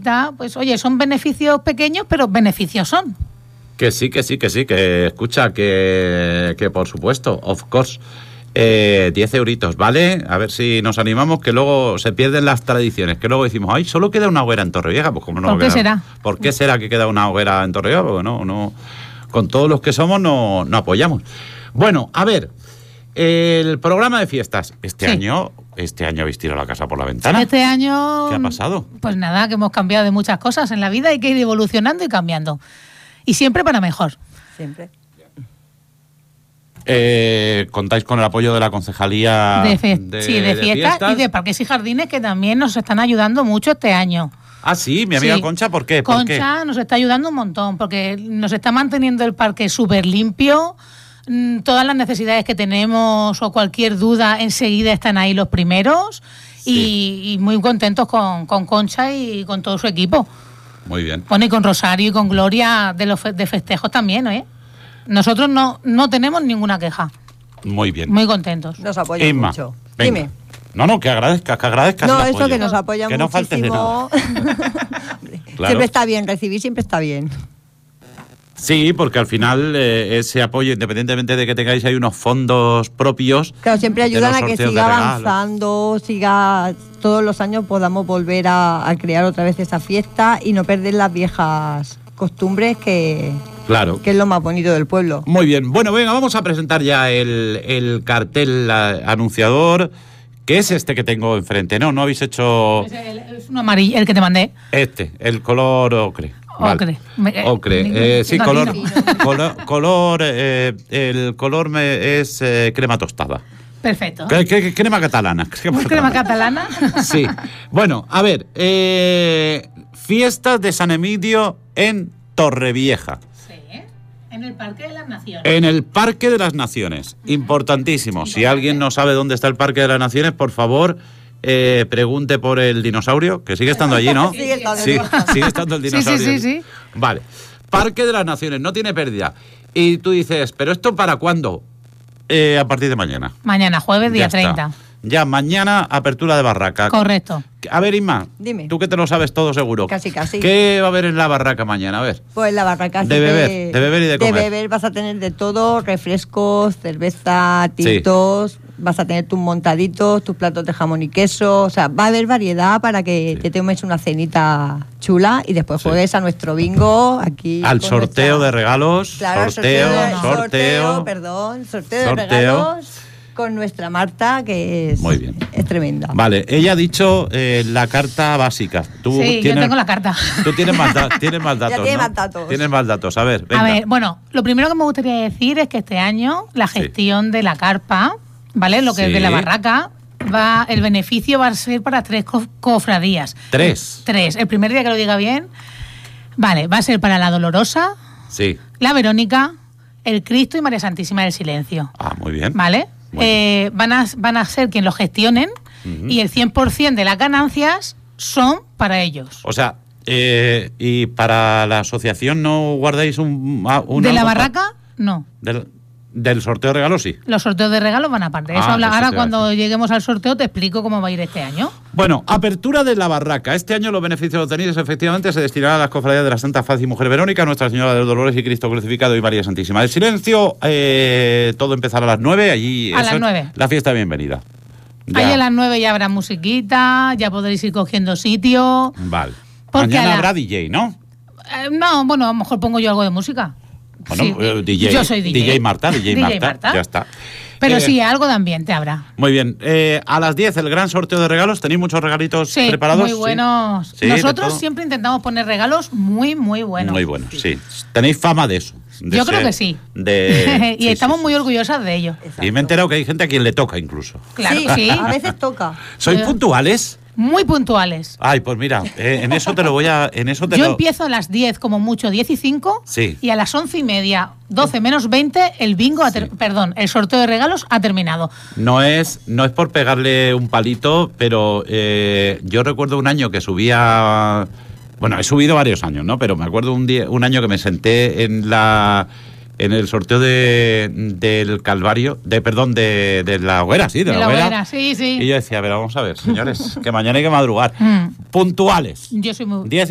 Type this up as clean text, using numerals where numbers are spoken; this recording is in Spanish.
cenita, pues oye, son beneficios pequeños, pero beneficios son. Que sí, que escucha, que por supuesto, of course. 10 euritos, ¿vale? A ver si nos animamos, que luego se pierden las tradiciones, que luego decimos, ay, solo queda una hoguera en Torrevieja, pues como no. ¿Por qué será? ¿Por qué será que queda una hoguera en Torrevieja? Porque no, con todos los que somos no apoyamos. Bueno, a ver, el programa de fiestas, este año habéis tirado la casa por la ventana. Este año... ¿Qué ha pasado? Pues nada, que hemos cambiado de muchas cosas en la vida, hay que ir evolucionando y cambiando. Y siempre para mejor. Siempre. Contáis con el apoyo de la Concejalía de fiestas y de Parques y Jardines, que también nos están ayudando mucho este año. Ah, sí, mi amiga Concha, ¿por qué? Concha nos está ayudando un montón, porque nos está manteniendo el parque súper limpio. Todas las necesidades que tenemos o cualquier duda, enseguida están ahí los primeros. Y muy contentos con Concha y con todo su equipo. Muy bien. Bueno, y con Rosario y con Gloria de festejos también, ¿eh? Nosotros no tenemos ninguna queja. Muy bien. Muy contentos. Nos apoyan mucho. Venga. Dime. No, que agradezcas No, eso que nos apoyan que no muchísimo. Faltes de nada. Claro. Siempre está bien, recibir siempre está bien. Sí, porque al final ese apoyo, independientemente de que tengáis ahí unos fondos propios... Claro, siempre ayudan a que siga avanzando, todos los años podamos volver a crear otra vez esa fiesta y no perder las viejas costumbres que es lo más bonito del pueblo. Muy bien, bueno, venga, vamos a presentar ya el cartel anunciador, que es este que tengo enfrente, ¿no? No habéis hecho... Es un amarillo, el que te mandé. El color ocre. Ocre. Ocre. Sí, color. El color es crema tostada. Perfecto. Crema catalana. ¿Crema catalana? Sí. Bueno, a ver. Fiestas de San Emilio en Torrevieja. Sí. En el Parque de las Naciones. En el Parque de las Naciones. Importantísimo. Si alguien no sabe dónde está el Parque de las Naciones, por favor... pregunte por el dinosaurio, que sigue estando allí, ¿no? Sigue estando el dinosaurio. Sí. Vale. Parque de las Naciones, no tiene pérdida. Y tú dices, ¿pero esto para cuándo? A partir de mañana. Mañana, jueves, día 30. Ya, mañana, apertura de barraca. Correcto. A ver, Inma, dime. Tú que te lo sabes todo seguro. Casi. ¿Qué va a haber en la barraca mañana? A ver. Pues en la barraca... De beber y de comer. De beber vas a tener de todo, refrescos, cerveza, tintos... Sí. Vas a tener tus montaditos, tus platos de jamón y queso. O sea, va a haber variedad para que te tomes una cenita chula y después juegues a nuestro bingo aquí. Al sorteo de regalos. Claro, sorteo de regalos con nuestra Marta, que es, muy bien. Es tremenda. Vale, ella ha dicho la carta básica. Yo tengo la carta. Tú tienes más datos. Ya tiene más datos. Tienes más datos. A ver, venga. A ver, bueno, lo primero que me gustaría decir es que este año la gestión de la carpa... ¿Vale? Lo que es de la barraca, el beneficio va a ser para 3 cofradías. 3. El primer día que lo diga bien. Vale, va a ser para la Dolorosa, la Verónica, el Cristo y María Santísima del Silencio. Ah, muy bien. ¿Vale? Van a ser quien lo gestionen y el 100% de las ganancias son para ellos. O sea, ¿y para la asociación no guardáis un ¿De la barraca? No. Del sorteo de regalos, sí. Los sorteos de regalos van aparte. Ahora cuando lleguemos al sorteo te explico cómo va a ir este año. Bueno, apertura de la barraca. Este año los beneficios obtenidos efectivamente se destinarán a las cofradías de la Santa Faz y Mujer Verónica, Nuestra Señora de los Dolores y Cristo Crucificado y María Santísima del Silencio. Todo empezará a las 9. Allí a las 9. La fiesta de bienvenida. Ahí a las 9 ya habrá musiquita, ya podréis ir cogiendo sitio. Vale. Mañana habrá DJ, ¿no? No, bueno, a lo mejor pongo yo algo de música. Bueno, sí, DJ, yo soy DJ. DJ Marta, ya está. Pero sí, algo de ambiente habrá. Muy bien. A las 10 el gran sorteo de regalos. ¿Tenéis muchos regalitos preparados? Muy buenos. Sí, nosotros siempre intentamos poner regalos muy, muy buenos. Muy buenos, sí. Tenéis fama de eso. Yo creo que sí. Y estamos muy orgullosas de ello. Exacto. Y me he enterado que hay gente a quien le toca incluso. Claro, sí. A veces toca. ¿Sois puntuales? Muy puntuales. Ay, pues mira, en eso te lo voy a... Yo empiezo a las 10, como mucho, 10:05. Sí. Y a las 11:30, 12 menos 20, el bingo, el sorteo de regalos ha terminado. No es por pegarle un palito, pero yo recuerdo un año que subía... Bueno, he subido varios años, ¿no? Pero me acuerdo un año que me senté en el sorteo del Calvario, de la hoguera, sí, de la hoguera. Sí. Y yo decía, pero vamos a ver, señores, que mañana hay que madrugar. Puntuales. Yo soy muy... 10